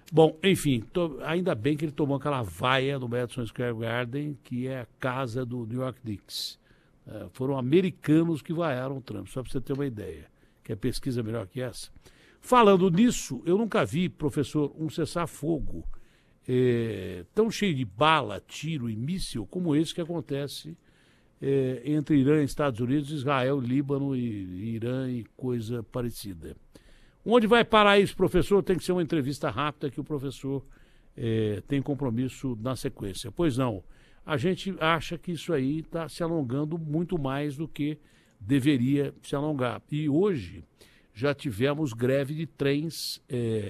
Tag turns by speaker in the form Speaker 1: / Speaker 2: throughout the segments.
Speaker 1: Bom, enfim, ainda bem que ele tomou aquela vaia no Madison Square Garden, que é a casa do New York Knicks. Foram americanos que vaiaram o Trump, só para você ter uma ideia. Quer pesquisa melhor que essa? Falando nisso, eu nunca vi, professor, um cessar-fogo tão cheio de bala, tiro e míssil como esse que acontece entre Irã e Estados Unidos, Israel, Líbano e Irã e coisa parecida. Onde vai parar isso, professor? Tem que ser uma entrevista rápida que o professor tem compromisso na sequência. Pois não, a gente acha que isso aí está se alongando muito mais do que deveria se alongar. E hoje já tivemos greve de trens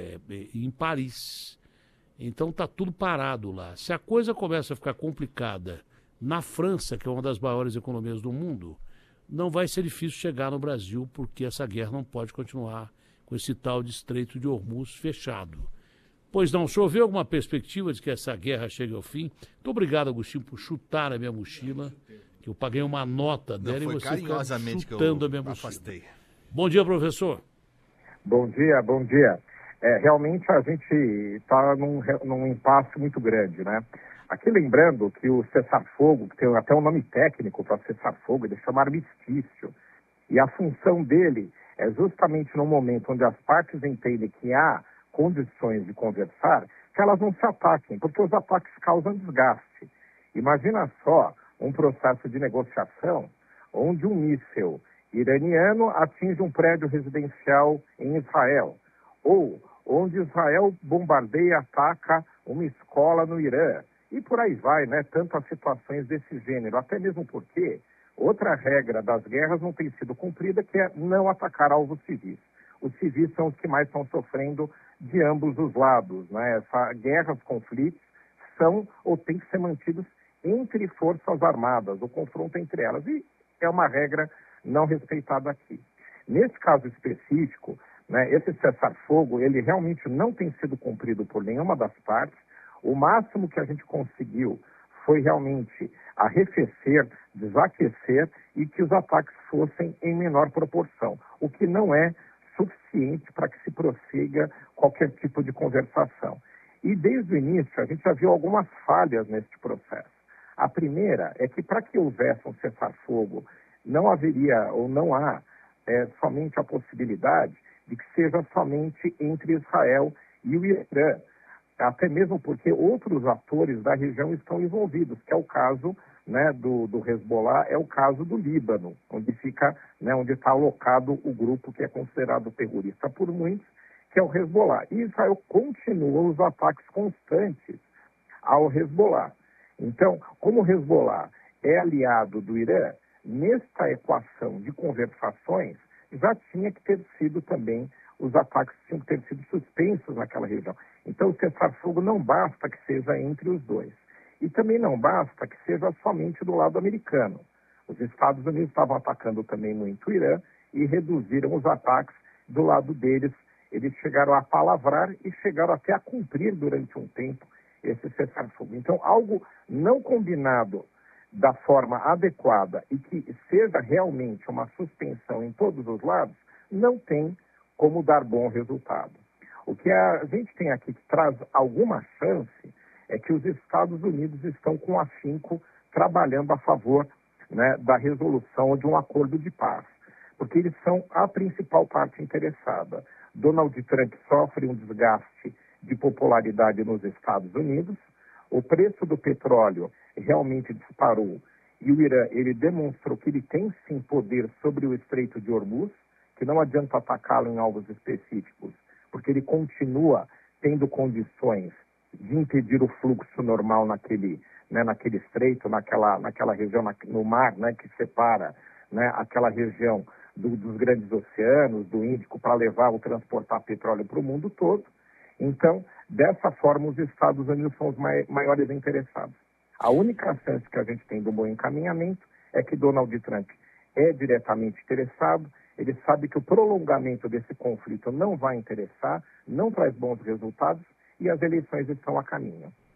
Speaker 1: em Paris. Então está tudo parado lá. Se a coisa começa a ficar complicada na França, que é uma das maiores economias do mundo, não vai ser difícil chegar no Brasil, porque essa guerra não pode continuar com esse tal de Estreito de Hormuz fechado. Pois não, o senhor vê alguma perspectiva de que essa guerra chegue ao fim? Muito obrigado, Agostinho, por chutar a minha mochila, que eu paguei uma nota dela e você fica chutando a minha mochila.
Speaker 2: Afastei.
Speaker 1: Bom dia, professor.
Speaker 3: Bom dia, bom dia. Realmente a gente está num impasse muito grande, né? Aqui lembrando que o cessar-fogo, que tem até um nome técnico para cessar-fogo, ele chama armistício. E a função dele é justamente no momento onde as partes entendem que há condições de conversar, que elas não se ataquem, porque os ataques causam desgaste. Imagina só um processo de negociação onde um míssil iraniano atinge um prédio residencial em Israel, ou onde Israel bombardeia e ataca uma escola no Irã. E por aí vai, né? Tantas situações desse gênero, até mesmo porque outra regra das guerras não tem sido cumprida, que é não atacar alvos civis. Os civis são os que mais estão sofrendo de ambos os lados, né? Guerras, conflitos, são ou têm que ser mantidos entre forças armadas, o confronto entre elas. E é uma regra não respeitada aqui. Nesse caso específico, né, esse cessar-fogo, ele realmente não tem sido cumprido por nenhuma das partes. O máximo que a gente conseguiu foi realmente arrefecer, desaquecer e que os ataques fossem em menor proporção, o que não é suficiente para que se prossiga qualquer tipo de conversação. E desde o início a gente já viu algumas falhas neste processo. A primeira é que para que houvesse um cessar-fogo, não haveria ou não há somente a possibilidade de que seja somente entre Israel e o Irã, até mesmo porque outros atores da região estão envolvidos, que é o caso, né, do Hezbollah, é o caso do Líbano, onde fica, né, onde está alocado o grupo que é considerado terrorista por muitos, que é o Hezbollah. E Israel continua os ataques constantes ao Hezbollah. Então, como o Hezbollah é aliado do Irã, nesta equação de conversações, já tinha que ter sido também, os ataques tinham que ter sido suspensos naquela região. Então, o cessar-fogo não basta que seja entre os dois. E também não basta que seja somente do lado americano. Os Estados Unidos estavam atacando também muito o Irã e reduziram os ataques do lado deles. Eles chegaram a palavrar e chegaram até a cumprir durante um tempo esse cessar-fogo. Então, algo não combinado da forma adequada e que seja realmente uma suspensão em todos os lados, não tem como dar bom resultado. O que a gente tem aqui que traz alguma chance é que os Estados Unidos estão com afinco trabalhando a favor, né, da resolução de um acordo de paz, porque eles são a principal parte interessada. Donald Trump sofre um desgaste de popularidade nos Estados Unidos, o preço do petróleo realmente disparou e o Irã, ele demonstrou que ele tem sim poder sobre o Estreito de Hormuz, que não adianta atacá-lo em alvos específicos, porque ele continua tendo condições de impedir o fluxo normal naquele estreito, naquela região, no mar, né, que separa, né, aquela região dos grandes oceanos, do Índico, para levar ou transportar petróleo para o mundo todo. Então, dessa forma, os Estados Unidos são os maiores interessados. A única chance que a gente tem do bom encaminhamento é que Donald Trump é diretamente interessado, ele sabe que o prolongamento desse conflito não vai interessar, não traz bons resultados e as eleições estão a caminho.